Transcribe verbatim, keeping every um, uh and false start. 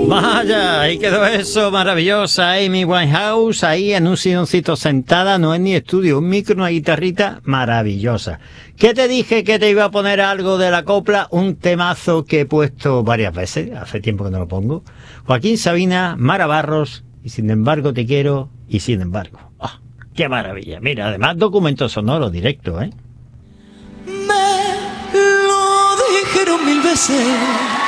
Vaya, ahí quedó eso, maravillosa Amy Winehouse, ahí en un silloncito sentada, no es ni estudio, un micro, una guitarrita maravillosa. ¿Qué te dije que te iba a poner algo de la copla? Un temazo que he puesto varias veces, hace tiempo que no lo pongo. Joaquín Sabina, Mara Barros, y sin embargo te quiero, y sin embargo. ¡Ah, qué maravilla! Mira, además documento sonoro directo, ¿eh? Me lo dijeron mil veces.